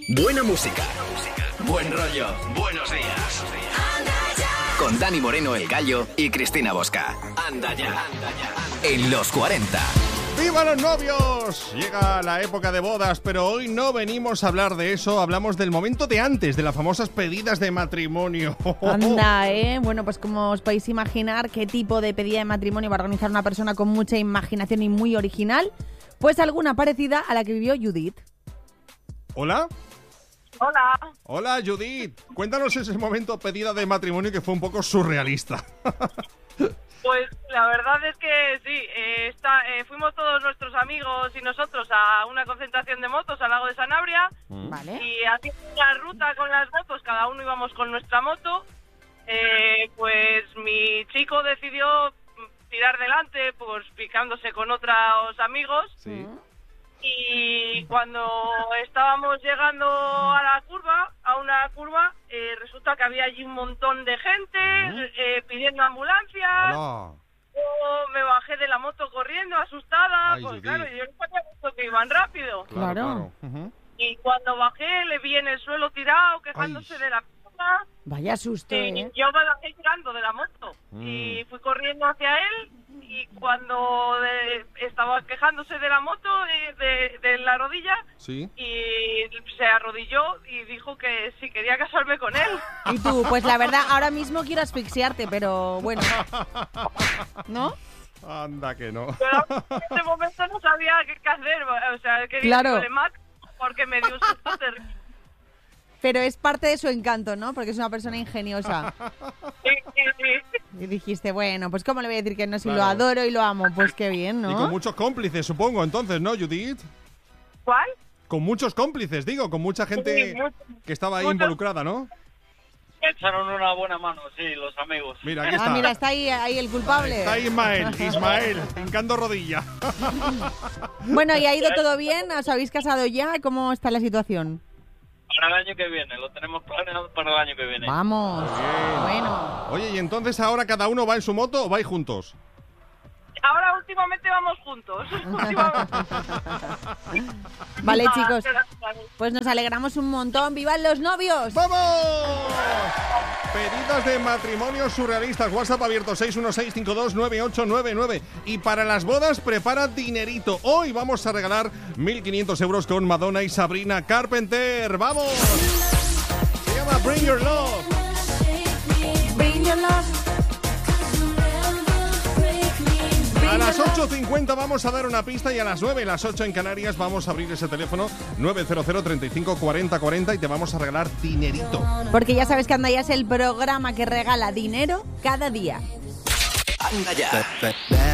Buena música. Buen rollo. Buenos días. Con Dani Moreno, el Gallo, y Cristina Bosca. Anda ya. En los 40. ¡Viva los novios! Llega la época de bodas, pero hoy no venimos a hablar de eso. Hablamos del momento de antes, de las famosas pedidas de matrimonio. Anda, Bueno, pues como os podéis imaginar, ¿qué tipo de pedida de matrimonio va a organizar una persona con mucha imaginación y muy original? Pues alguna parecida a la que vivió Judith. ¿Hola? Hola. Hola, Judith. Cuéntanos ese momento pedida de matrimonio que fue un poco surrealista. Pues la verdad es que sí, fuimos todos nuestros amigos y nosotros a una concentración de motos al lago de Sanabria. Vale. Y haciendo una ruta con las motos, cada uno íbamos con nuestra moto. Pues mi chico decidió tirar delante, pues picándose con otros amigos. Sí. Y cuando estábamos llegando a una curva, resulta que había allí un montón de gente pidiendo ambulancia. Hola. Yo me bajé de la moto corriendo, asustada. Ay, pues Judith. claro, yo no había visto que iban rápido. Claro. Ujú. Y cuando bajé, le vi en el suelo tirado, quejándose Ay. de la pierna. Vaya susto, Y yo me bajé tirando de la moto. Y fui corriendo hacia él. Y cuando estaba quejándose de la moto, de la rodilla, Sí. y se arrodilló y dijo que si quería casarme con él. Y tú, pues la verdad, ahora mismo quiero asfixiarte, pero bueno. ¿No? Anda que no. Pero en ese momento no sabía qué hacer. O sea, quería Claro. que le mate porque me dio un susto terrible. Pero es parte de su encanto, ¿no? Porque es una persona ingeniosa. Y dijiste, bueno, pues ¿cómo le voy a decir que no? Si Claro. lo adoro y lo amo, pues qué bien, ¿no? Y con muchos cómplices, supongo, entonces, ¿no, Judith? ¿Cuál? Con muchos cómplices, digo, con mucha gente Sí, mucho. que estaba ahí Mucho. involucrada, ¿no? Echaron una buena mano, sí, los amigos. Mira, aquí está. Ah, mira, está ahí el culpable. Está Ismael, hincando rodilla. Bueno, ¿y ha ido todo bien? ¿Os habéis casado ya? ¿Cómo está la situación? Para el año que viene, lo tenemos planeado para el año que viene. Vamos. Bien. Bueno. Oye, ¿y entonces ahora cada uno va en su moto o vais juntos? Ahora últimamente vamos juntos. Vale, chicos. Pues nos alegramos un montón. ¡Vivan los novios! ¡Vamos! Pedidas de matrimonio surrealistas. WhatsApp abierto 616529899. Y para las bodas, prepara dinerito. Hoy vamos a regalar 1.500 euros con Madonna y Sabrina Carpenter. ¡Vamos! Se llama Bring Your Love. Bring your love. A las 8:50 vamos a dar una pista y a las 9, las 8 en Canarias, vamos a abrir ese teléfono 900 35 40 40 y te vamos a regalar dinerito. Porque ya sabes que Anda Ya es el programa que regala dinero cada día. Anda ya.